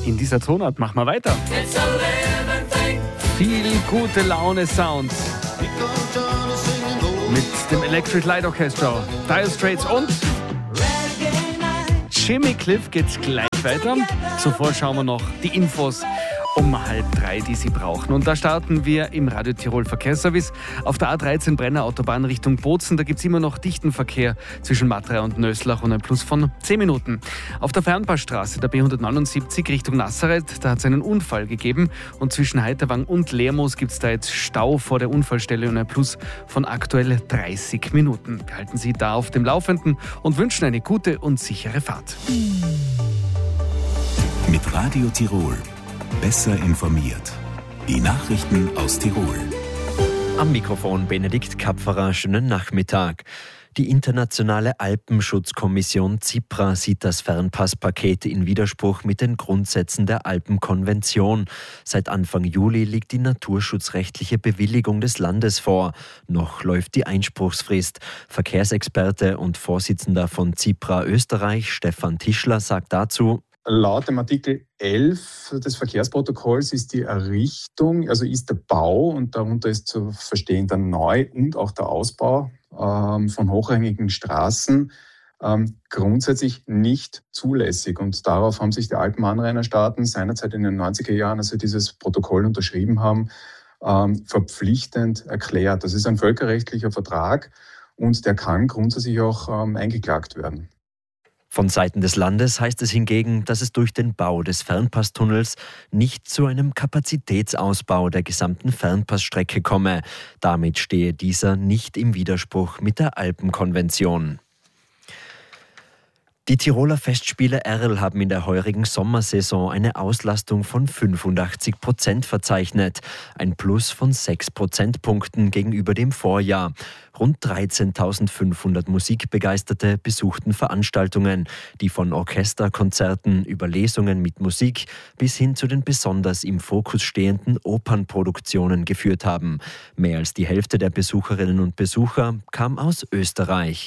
in dieser Tonart. Machen wir weiter. Viel gute Laune-Sound mit dem Electric Light Orchestra, Dire Straits und Jimmy Cliff geht's gleich weiter. Zuvor schauen wir noch die Infos um 2:30, die Sie brauchen. Und da starten wir im Radio Tirol Verkehrsservice. Auf der A13 Brenner Autobahn Richtung Bozen, da gibt es immer noch dichten Verkehr zwischen Mattra und Nöslach und ein Plus von 10 Minuten. Auf der Fernpassstraße, der B179 Richtung Nazareth, da hat es einen Unfall gegeben. Und zwischen Heiterwang und Lermoos gibt es da jetzt Stau vor der Unfallstelle und ein Plus von aktuell 30 Minuten. Wir halten Sie da auf dem Laufenden und wünschen eine gute und sichere Fahrt. Mit Radio Tirol. Besser informiert. Die Nachrichten aus Tirol. Am Mikrofon Benedikt Kapferer, schönen Nachmittag. Die internationale Alpenschutzkommission CIPRA sieht das Fernpasspaket in Widerspruch mit den Grundsätzen der Alpenkonvention. Seit Anfang Juli liegt die naturschutzrechtliche Bewilligung des Landes vor. Noch läuft die Einspruchsfrist. Verkehrsexperte und Vorsitzender von CIPRA Österreich, Stefan Tischler, sagt dazu: Laut dem Artikel 11 des Verkehrsprotokolls ist die Errichtung, also ist der Bau, und darunter ist zu verstehen der Neu- und auch der Ausbau von hochrangigen Straßen grundsätzlich nicht zulässig. Und darauf haben sich die Alpenanrainerstaaten seinerzeit in den 90er Jahren, als sie dieses Protokoll unterschrieben haben, verpflichtend erklärt. Das ist ein völkerrechtlicher Vertrag und der kann grundsätzlich auch eingeklagt werden. Von Seiten des Landes heißt es hingegen, dass es durch den Bau des Fernpasstunnels nicht zu einem Kapazitätsausbau der gesamten Fernpassstrecke komme. Damit stehe dieser nicht im Widerspruch mit der Alpenkonvention. Die Tiroler Festspiele Erl haben in der heurigen Sommersaison eine Auslastung von 85% verzeichnet. Ein Plus von 6 Prozentpunkten gegenüber dem Vorjahr. Rund 13.500 Musikbegeisterte besuchten Veranstaltungen, die von Orchesterkonzerten über Lesungen mit Musik bis hin zu den besonders im Fokus stehenden Opernproduktionen geführt haben. Mehr als die Hälfte der Besucherinnen und Besucher kam aus Österreich.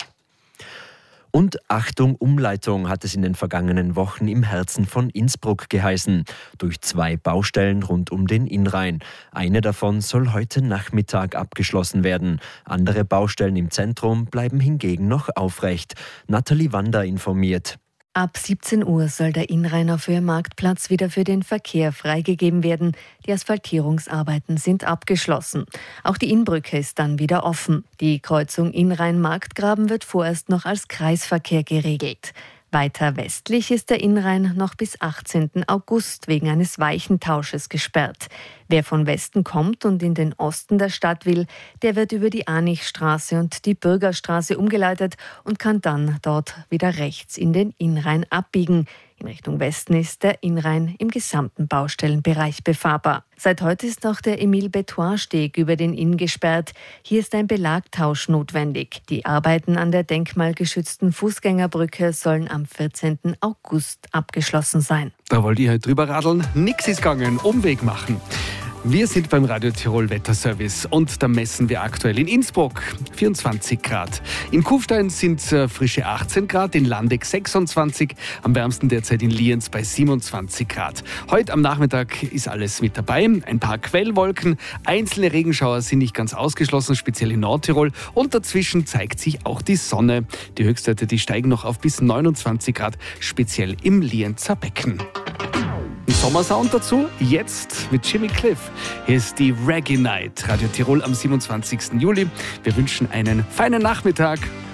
Und Achtung, Umleitung hat es in den vergangenen Wochen im Herzen von Innsbruck geheißen. Durch 2 Baustellen rund um den Innrhein. Eine davon soll heute Nachmittag abgeschlossen werden. Andere Baustellen im Zentrum bleiben hingegen noch aufrecht. Nathalie Wander informiert. Ab 17 Uhr soll der Innrheiner Marktplatz wieder für den Verkehr freigegeben werden. Die Asphaltierungsarbeiten sind abgeschlossen. Auch die Innbrücke ist dann wieder offen. Die Kreuzung Innrhein-Marktgraben wird vorerst noch als Kreisverkehr geregelt. Weiter westlich ist der Innrhein noch bis 18. August wegen eines Weichentausches gesperrt. Wer von Westen kommt und in den Osten der Stadt will, der wird über die Anichstraße und die Bürgerstraße umgeleitet und kann dann dort wieder rechts in den Innrhein abbiegen. In Richtung Westen ist der Innrhein im gesamten Baustellenbereich befahrbar. Seit heute ist auch der Emile-Bethoir-Steg über den Inn gesperrt. Hier ist ein Belagtausch notwendig. Die Arbeiten an der denkmalgeschützten Fußgängerbrücke sollen am 14. August abgeschlossen sein. Da wollt ihr halt drüber radeln. Nix ist gegangen. Umweg machen. Wir sind beim Radio Tirol Wetterservice und da messen wir aktuell in Innsbruck 24 Grad. In Kufstein sind frische 18 Grad, in Landeck 26, am wärmsten derzeit in Lienz bei 27 Grad. Heute am Nachmittag ist alles mit dabei, ein paar Quellwolken, einzelne Regenschauer sind nicht ganz ausgeschlossen, speziell in Nordtirol, und dazwischen zeigt sich auch die Sonne. Die Höchstwerte, die steigen noch auf bis 29 Grad, speziell im Lienzer Becken. Sommersound dazu, jetzt mit Jimmy Cliff. Hier ist die Reggae Night, Radio Tirol am 27. Juli. Wir wünschen einen feinen Nachmittag.